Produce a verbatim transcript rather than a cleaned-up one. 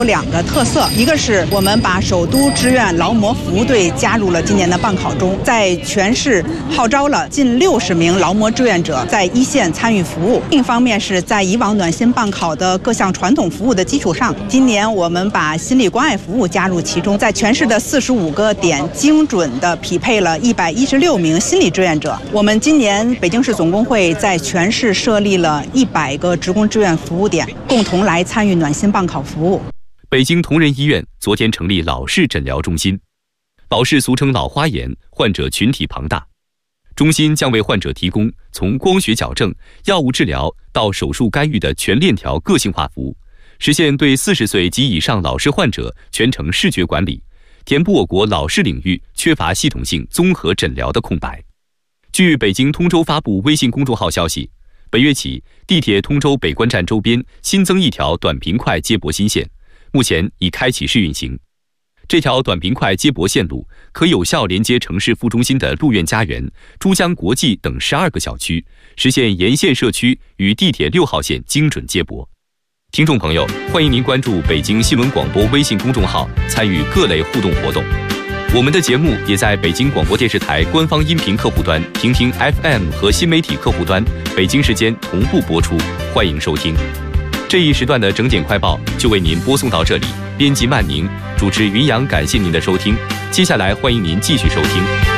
有两个特色，一个是我们把首都志愿劳模服务队加入了今年的办考中，在全市号召了近六十名劳模志愿者在一线参与服务。另一方面是在以往暖心办考的各项传统服务的基础上，今年我们把心理关爱服务加入其中，在全市的四十五个点精准地匹配了一百一十六名心理志愿者。我们今年北京市总工会在全市设立了一百个职工志愿服务点，共同来参与暖心办考服务。 北京同仁医院昨天成立老式诊疗中心。老式俗称老花眼，患者群体庞大。中心将为患者提供从光学矫正、药物治疗到手术干预的全链条个性化服务，实现对四十岁及以上老视患者全程视觉管理，填补我国老视领域缺乏系统性综合诊疗的空白。据北京通州发布微信公众号消息，本月起，地铁通州北关站周边新增一条短平快接驳新线，目前已开启试运行。这条短平快接驳线路可有效连接城市副中心的陆苑家园、珠江国际等十二个小区，实现沿线社区与地铁六号线精准接驳。听众朋友，欢迎您关注北京新闻广播微信公众号，参与各类互动活动。我们的节目也在北京广播电视台官方音频客户端、听听 F M 和新媒体客户端北京时间同步播出，欢迎收听。这一时段的整点快报就为您播送到这里，编辑曼宁，主持云阳，感谢您的收听。接下来欢迎您继续收听。